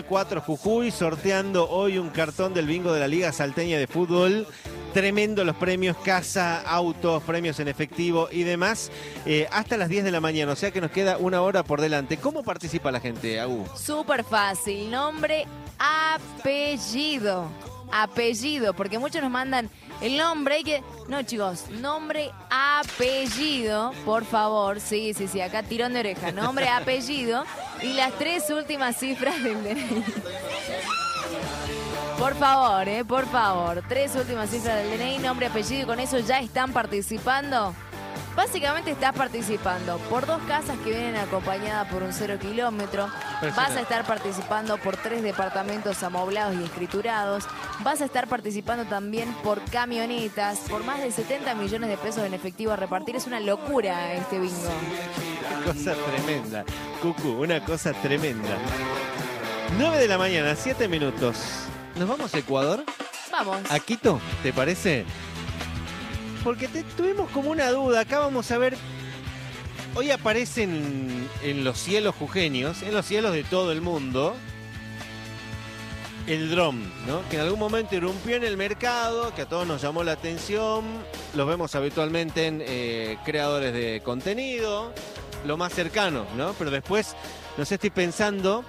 Nacional 4 Jujuy, sorteando hoy un cartón del bingo de la Liga Salteña de Fútbol. Tremendo los premios, casa, autos, premios en efectivo y demás, hasta las 10 de la mañana, o sea que nos queda una hora por delante. ¿Cómo participa la gente, Agu? Súper fácil, nombre, apellido, porque muchos nos mandan el nombre, hay que... No, chicos, nombre, apellido, por favor, sí, acá tirón de oreja, nombre, apellido y las 3 últimas cifras del DNI. Por favor, 3 últimas cifras del DNI, nombre, apellido, y con eso ya están participando. Básicamente estás participando por 2 casas que vienen acompañadas por un 0 kilómetro. Vas a estar participando por 3 departamentos amoblados y escriturados. Vas a estar participando también por camionetas, por más de 70 millones de pesos en efectivo a repartir. Es una locura este bingo. Una cosa tremenda, Cucu, una cosa tremenda. 9 de la mañana, 7 minutos. ¿Nos vamos a Ecuador? Vamos. ¿A Quito? ¿Te parece? Porque tuvimos como una duda. Acá vamos a ver. Hoy aparecen en los cielos jujeños, en los cielos de todo el mundo, el dron, ¿no? Que en algún momento irrumpió en el mercado, que a todos nos llamó la atención. Los vemos habitualmente en creadores de contenido, lo más cercano, ¿no? Pero después, no sé, estoy pensando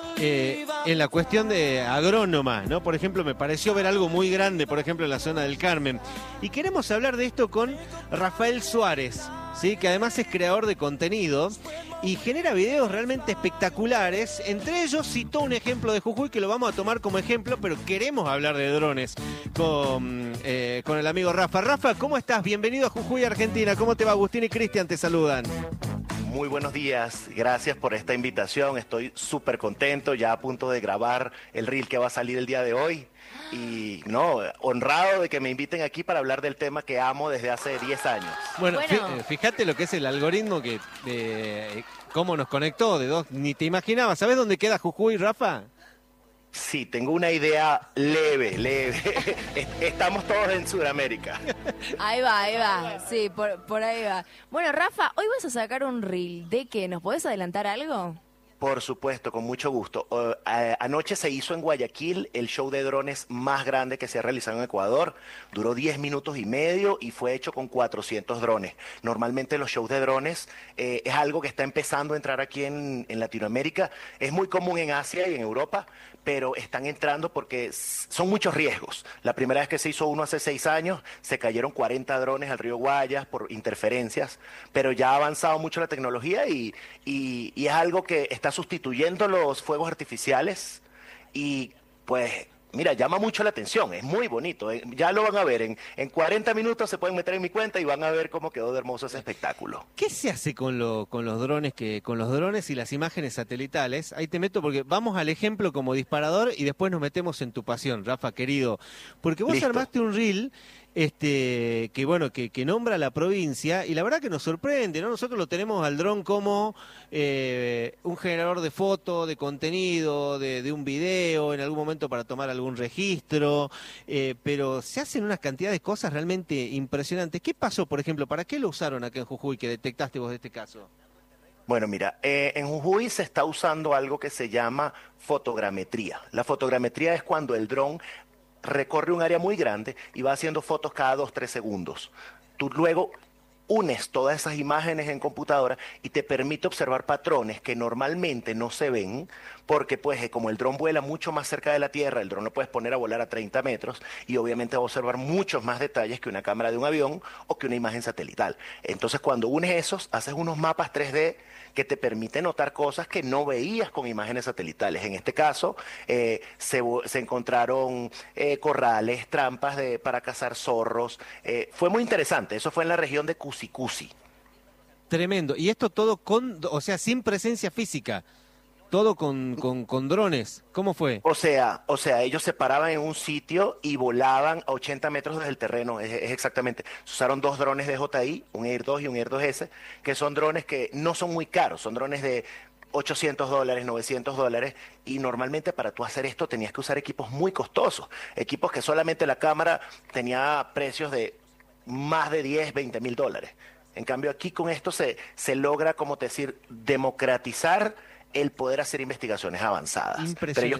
en la cuestión de agrónoma, ¿no? Por ejemplo, me pareció ver algo muy grande, por ejemplo, en la zona del Carmen. Y queremos hablar de esto con Rafael Suárez, ¿sí? Que además es creador de contenido y genera videos realmente espectaculares. Entre ellos citó un ejemplo de Jujuy que lo vamos a tomar como ejemplo, pero queremos hablar de drones con el amigo Rafa. Rafa, ¿cómo estás? Bienvenido a Jujuy, Argentina. ¿Cómo te va? Agustín y Cristian te saludan. Muy buenos días, gracias por esta invitación, estoy súper contento, ya a punto de grabar el reel que va a salir el día de hoy y honrado de que me inviten aquí para hablar del tema que amo desde hace 10 años. Bueno. Fíjate lo que es el algoritmo que cómo nos conectó de dos, ni te imaginabas. ¿Sabes dónde queda Jujuy, Rafa? Sí, tengo una idea leve. Estamos todos en Sudamérica. Ahí va. Sí, por ahí va. Bueno, Rafa, hoy vas a sacar un reel. ¿De qué? ¿Nos podés adelantar algo? Por supuesto, con mucho gusto. Anoche se hizo en Guayaquil el show de drones más grande que se ha realizado en Ecuador. Duró 10 minutos y medio y fue hecho con 400 drones. Normalmente los shows de drones es algo que está empezando a entrar aquí en Latinoamérica. Es muy común en Asia y en Europa, pero están entrando porque son muchos riesgos. La primera vez que se hizo uno hace 6 años, se cayeron 40 drones al río Guayas por interferencias, pero ya ha avanzado mucho la tecnología y es algo que está sustituyendo los fuegos artificiales y pues mira, llama mucho la atención, es muy bonito, ya lo van a ver, en 40 minutos se pueden meter en mi cuenta y van a ver cómo quedó de hermoso ese espectáculo. ¿Qué se hace con los drones con los drones y las imágenes satelitales? Ahí te meto porque vamos al ejemplo como disparador y después nos metemos en tu pasión, Rafa, querido. Porque vos armaste un reel que nombra la provincia y la verdad que nos sorprende, ¿no? Nosotros lo tenemos al dron como un generador de fotos, de contenido, de un video, en algún momento para tomar algún registro, pero se hacen unas cantidades de cosas realmente impresionantes. ¿Qué pasó, por ejemplo? ¿Para qué lo usaron acá en Jujuy que detectaste vos de este caso? Bueno, mira, en Jujuy se está usando algo que se llama fotogrametría. La fotogrametría es cuando el dron recorre un área muy grande y va haciendo fotos cada 2-3 segundos. Tú luego unes todas esas imágenes en computadora y te permite observar patrones que normalmente no se ven porque pues como el dron vuela mucho más cerca de la Tierra, el dron lo puedes poner a volar a 30 metros y obviamente va a observar muchos más detalles que una cámara de un avión o que una imagen satelital. Entonces cuando unes esos, haces unos mapas 3D que te permite notar cosas que no veías con imágenes satelitales. En este caso, se encontraron corrales, trampas para cazar zorros. Fue muy interesante. Eso fue en la región de Cusicusi. Tremendo. Y esto todo sin presencia física. Todo con drones. ¿Cómo fue? O sea, ellos se paraban en un sitio y volaban a 80 metros desde el terreno, es exactamente. Se usaron 2 drones de DJI, un Air 2 y un Air 2S, que son drones que no son muy caros, son drones de $800, $900, y normalmente para tú hacer esto tenías que usar equipos muy costosos, equipos que solamente la cámara tenía precios de más de 10, $20,000. En cambio aquí con esto se logra, como te decir, democratizar el poder hacer investigaciones avanzadas. Pero ellos